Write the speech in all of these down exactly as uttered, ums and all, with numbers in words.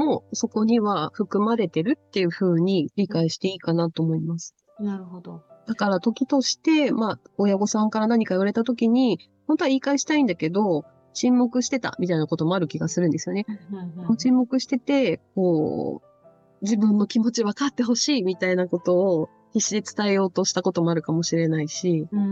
もそこには含まれてるっていう風に理解していいかなと思います。 なるほど。 だから時として、まあ、親御さんから何か言われた時に、本当は言い返したいんだけど、沈黙してたみたいなこともある気がするんですよね。 うんうんうん沈黙してて、こう、自分の気持ち分かってほしいみたいなことを必死で伝えようとしたこともあるかもしれないし、 うん。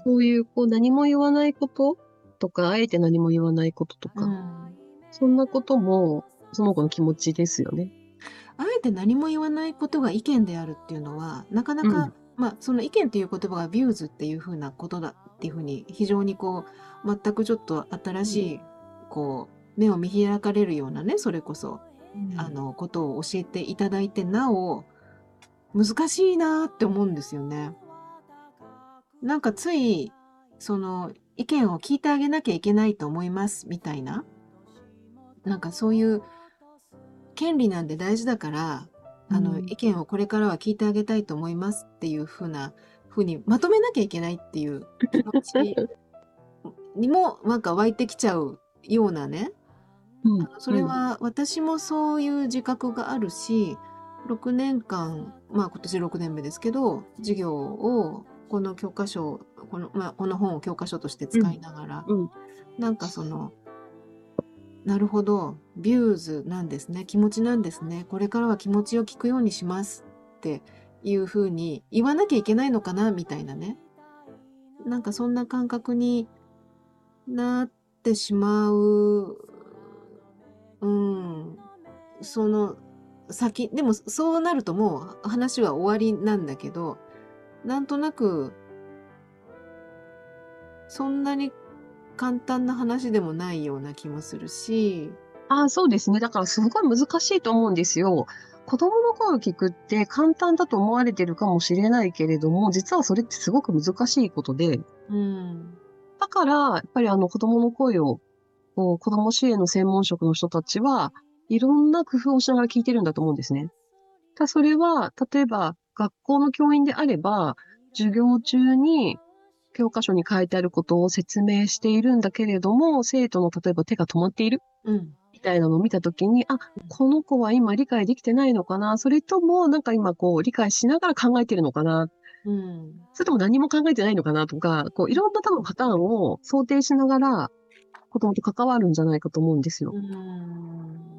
そういう、こう、何も言わないこととか、あえて何も言わないこととうか、 ん。 そんなことも、その子の気持ちですよね。 あえて何も言わないことが意見であるっていうのは、なかなうん。 か、まあ、その意見っていう言葉がビューズっていうふうなことだっていうふうに、非常にこう、全くちょっと新しい、こう、目を見開かれるようなね、それこそ、 うん。 あの、ことを教えていただいて、なお、難しいなって思うんですよね。なんかつい、その、意見を聞いてあげなきゃいけないと思います、みたいな。なんかそういう権利なんで大事だから、あの、 うん。 意見をこれからは聞いてあげたいと思いますっていうふうな、ふうにまとめなきゃいけないっていう気持ちにもなんか湧いてきちゃうようなね。 うん。 あのそれうん。 は私もそういう自覚があるし、ろくねんかん、まあ今年ろくねんめですけど、授業をこの教科書、この、まあこの本を教科書として使うん。 いながら、 うん。 なんかその、なるほど。ビューズなんですね。気持ちなんですね。これからは気持ちを聞くようにしますっていうふうに言わなきゃいけないのかなみたいなね。なんかそんな感覚になってしまう。うん。その先、でもそうなるともう話は終わりなんだけど、なんとなくそんなに簡単な話でもないような気もするし、 ああ、そうですね。だからすごい難しいと思うんですよ。子供の声を聞くって簡単だと思われてるかもしれないけれども、実はそれってすごく難しいことで、 うん。 だから、やっぱりあの子供の声を、こう子供支援の専門職の人たちは、いろんな工夫をしながら聞いてるんだと思うんですね。ただそれは、例えば学校の教員であれば、授業中に教科書に書いてあることを説明しているんだけれども、生徒の例えば手が止まっている。 うん。 みたいなのを見たときに、あ、この子は今理解できてないのかな、それともなんか今こう理解しながら考えてるのかな、 うん。 それとも何も考えてないのかなとか、こういろんな多分パターンを想定しながら子供と関わるんじゃないかと思うんですよ。 うん。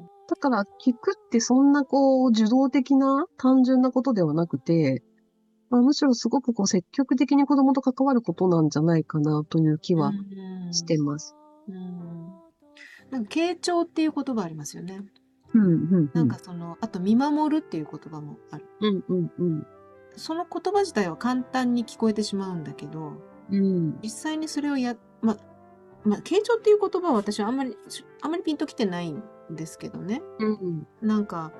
だから聞くってそんなこう受動的な単純なことではなくて、まあ、むしろすごくこう積極的に子供と関わることなんじゃないかなという気うはしん。 てます。 うん。なんか、傾聴っていう言葉ありますよね。 うん、うん、うなんん。 かその、あと見守るっていう言葉もある。 うん、うん、うん。 その言葉自体は簡単に聞こえてしまうんだけど、 うん、 実際にそれをや、ま、ま、傾聴っていう言葉は私はあんまり、あんまりピンときてないんですけどね。 うん、 なんか、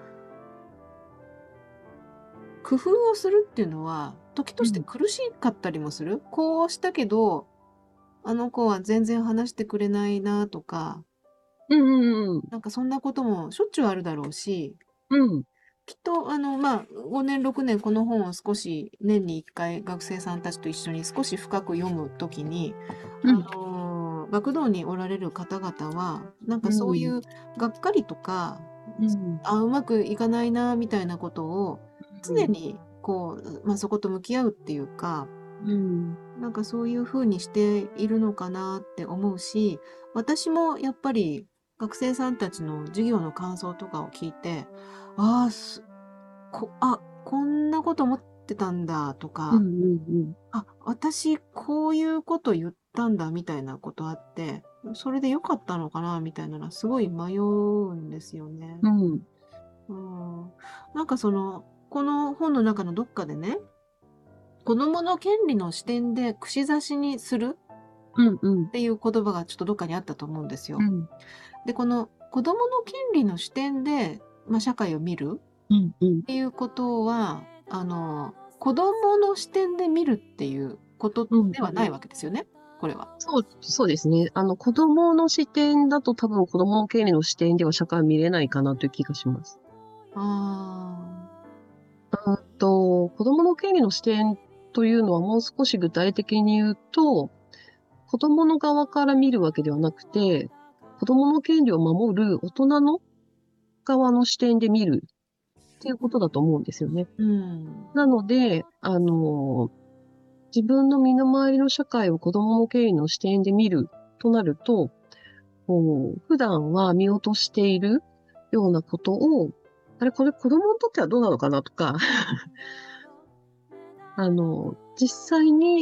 工夫をするっていうのは、時としてうん、 苦しかったりもする。こうしたけど、あの子は全然話してくれないなとか、 うん、うん、 なんかそんなこともしょっちゅうあるだろうし、 うん、 きっと、あの、まあ、ごねん、ろくねんこの本を少し年にいっかい学生さんたちと一緒に少し深く読むときに、あうん、 の、学童におられる方々は、なんかそういうん、 うがっかりとか、 うん、 あ、うまくいかないな、みたいなことをうん、 常にこう、まあ、そこと向き合うっていうか、 うん、 なんかそういう風にしているのかなって思うし、私もやっぱり学生さんたちの授業の感想とかを聞いて、ああ、すこ、あ、こんなこと思ってたんだとうん、 か、 うん、 あ、私こういうこと言ったんだみたいなことあって、それで良かったのかなみたいなのはすごい迷うんですよね。 うん、 うん。なんかその、この本の中のどっかでね、子供の権利の視点で串刺しにするうん、うん、 っていう言葉がちょっとどっかにあったと思うんですよ。 うん、 で、この子供の権利の視点で、まあ、社会を見るうん、うん、 っていうことは、あの、子供の視点で見るっていうことうん、 ではないわけですよね。これは。 そう、そうですね。あの、子供の視点だと多分子供の権利の視点では社会は見れないかなという気がします。 ああと、子供の権利の視点というのはもう少し具体的に言うと、子供の側から見るわけではなくて、子供の権利を守る大人の側の視点で見るっていうことだと思うんですよね。 うん。 なので、あの、自分の身の回りの社会を子供の経緯の視点で見るとなると、こう普段は見落としているようなことを、あれ、これ子供にとってはどうなのかなとか、あの、実際に